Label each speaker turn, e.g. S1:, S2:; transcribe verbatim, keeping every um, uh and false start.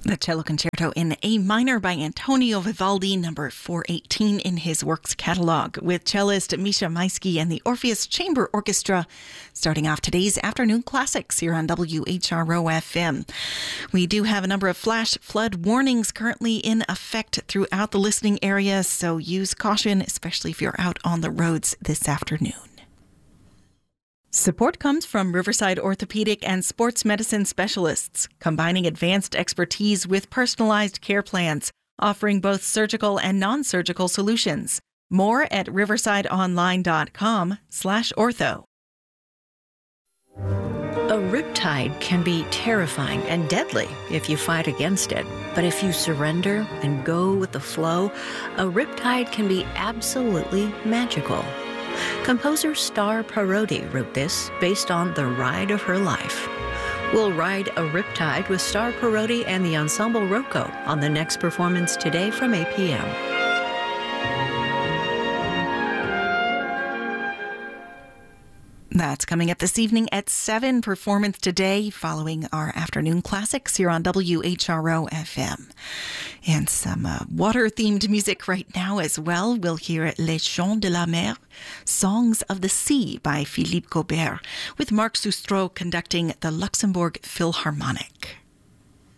S1: The cello concerto in A minor by Antonio Vivaldi, number four eighteen in his works catalog, with cellist Misha Maisky and the Orpheus Chamber Orchestra, starting off today's afternoon classics here on W H R O F M. We do have a number of flash flood warnings currently in effect throughout the listening area, so use caution, especially if you're out on the roads this afternoon. Support comes from Riverside Orthopedic and Sports Medicine Specialists, combining advanced expertise with personalized care plans, offering both surgical and non-surgical solutions. More at riversideonline.com slash ortho.
S2: A riptide can be terrifying and deadly if you fight against it. But if you surrender and go with the flow, a riptide can be absolutely magical. Composer Star Parodi wrote this based on the ride of her life. We'll ride a riptide with Star Parodi and the Ensemble Rocco on the next performance today from eight p.m.
S1: That's coming up this evening at seven, performance today, following our afternoon classics here on W H R O F M. And some uh, water-themed music right now as well. We'll hear Les Chants de la Mer, Songs of the Sea by Philippe Gobert, with Marc Soustreau conducting the Luxembourg Philharmonic.